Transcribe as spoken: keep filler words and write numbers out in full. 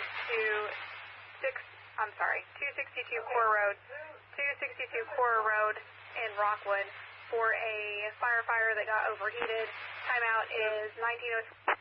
to six, I'm sorry, two sixty-two Core Road, two sixty-two Core Road in Rockwood for a firefighter that got overheated. Timeout is nineteen oh.